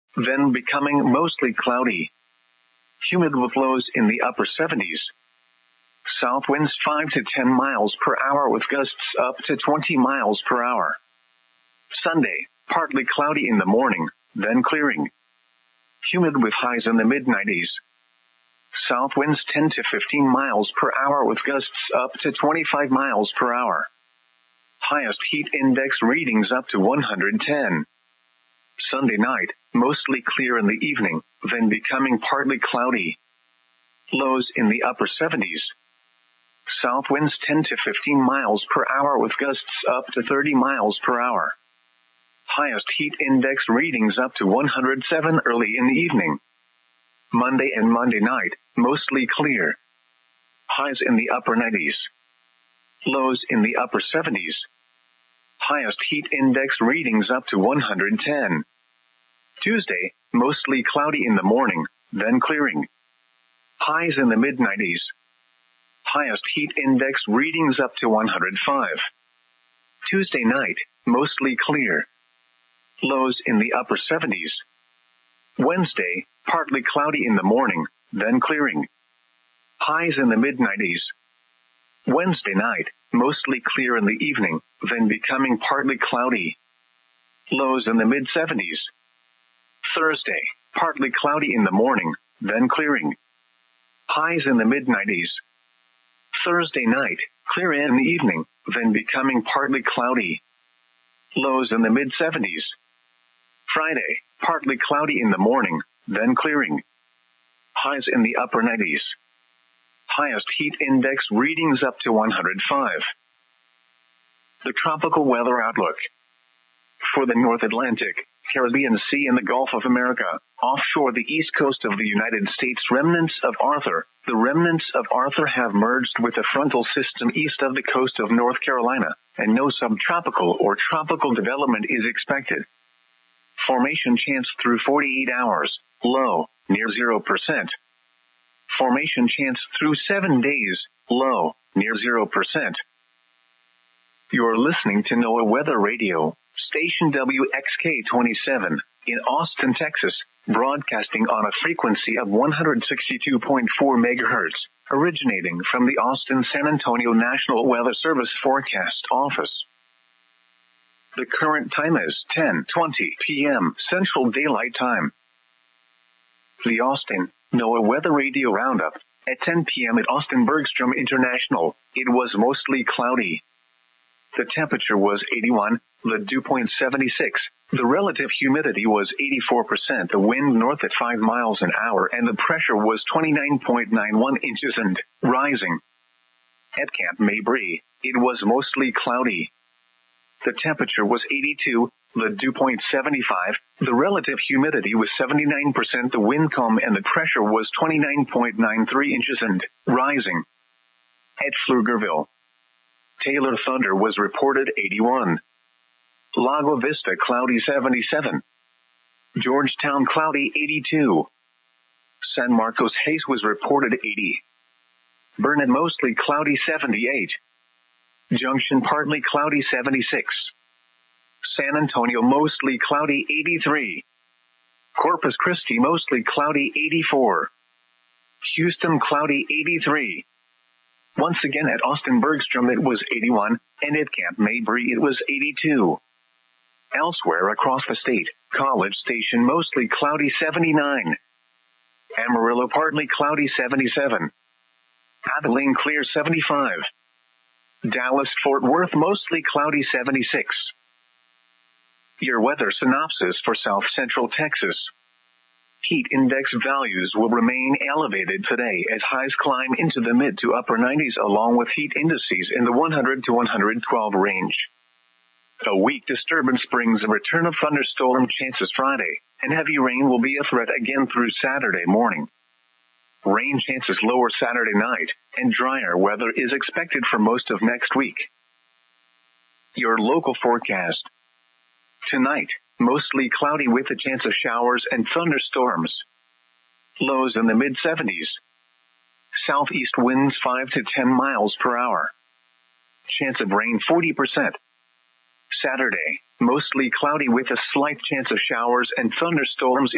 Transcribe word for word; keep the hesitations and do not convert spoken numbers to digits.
then becoming mostly cloudy. Humid with lows in the upper seventies. South winds five to ten miles per hour with gusts up to twenty miles per hour. Sunday, partly cloudy in the morning, then clearing. Humid with highs in the mid nineties. South winds ten to fifteen miles per hour with gusts up to twenty-five miles per hour. Highest heat index readings up to one hundred ten. Sunday night, mostly clear in the evening, then becoming partly cloudy. Lows in the upper seventies. South winds ten to fifteen miles per hour with gusts up to thirty miles per hour. Highest heat index readings up to one hundred seven early in the evening. Monday and Monday night, mostly clear. Highs in the upper nineties. Lows in the upper seventies. Highest heat index readings up to one hundred ten. Tuesday, mostly cloudy in the morning, then clearing. Highs in the mid nineties. Highest heat index readings up to one hundred five. Tuesday night, mostly clear. Lows in the upper seventies. Wednesday, partly cloudy in the morning, then clearing. Highs in the mid nineties. Wednesday night, mostly clear in the evening, then becoming partly cloudy. Lows in the mid seventies. Thursday, partly cloudy in the morning, then clearing. Highs in the mid nineties. Thursday night, clear in the evening, then becoming partly cloudy. Lows in the mid seventies. Friday, partly cloudy in the morning, then clearing. Highs in the upper nineties. Highest heat index readings up to one hundred five. The tropical weather outlook. For the North Atlantic, Caribbean Sea and the Gulf of America, offshore the east coast of the United States, remnants of Arthur. The remnants of Arthur have merged with the frontal system east of the coast of North Carolina, and no subtropical or tropical development is expected. Formation chance through forty-eight hours, low, near zero percent. Formation chance through seven days, low, near zero percent. You're listening to NOAA Weather Radio, station W X K twenty-seven, in Austin, Texas, broadcasting on a frequency of one hundred sixty-two point four megahertz, originating from the Austin-San Antonio National Weather Service Forecast Office. The current time is ten twenty p.m. Central Daylight Time. The Austin NOAA Weather Radio Roundup. At ten p.m. at Austin Bergstrom International, it was mostly cloudy. The temperature was eighty-one, the dew point seventy-six, the relative humidity was eighty-four percent, the wind north at five miles an hour, and the pressure was twenty-nine point nine one inches and rising. At Camp Mabry, it was mostly cloudy. The temperature was eighty-two, the dew point seventy-five, the relative humidity was seventy-nine percent, the wind calm, and the pressure was twenty-nine point nine three inches and rising. At Pflugerville, Taylor thunder was reported eighty-one. Lago Vista cloudy seventy-seven. Georgetown cloudy eighty-two. San Marcos haze was reported eighty. Burnett mostly cloudy seventy-eight. Junction partly cloudy seventy-six. San Antonio mostly cloudy eighty-three. Corpus Christi mostly cloudy eighty-four. Houston cloudy eighty-three. Once again at Austin Bergstrom it was eighty-one, and at Camp Mabry it was eighty-two. Elsewhere across the state, College Station mostly cloudy seventy-nine. Amarillo partly cloudy seventy-seven. Abilene clear seventy-five. Dallas-Fort Worth mostly cloudy seventy-six. Your weather synopsis for South Central Texas. Heat index values will remain elevated today as highs climb into the mid to upper nineties along with heat indices in the one hundred to one hundred twelve range. A weak disturbance brings a return of thunderstorm chances Friday, and heavy rain will be a threat again through Saturday morning. Rain chances lower Saturday night, and drier weather is expected for most of next week. Your local forecast. Tonight, mostly cloudy with a chance of showers and thunderstorms. Lows in the mid seventies. Southeast winds five to ten miles per hour. Chance of rain forty percent. Saturday, mostly cloudy with a slight chance of showers and thunderstorms